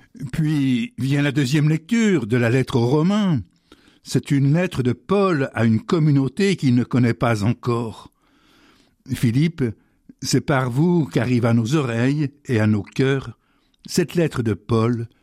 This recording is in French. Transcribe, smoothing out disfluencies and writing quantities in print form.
Puis vient la deuxième lecture de la lettre aux Romains. C'est une lettre de Paul à une communauté qu'il ne connaît pas encore. Philippe, c'est par vous qu'arrive à nos oreilles et à nos cœurs cette lettre de Paul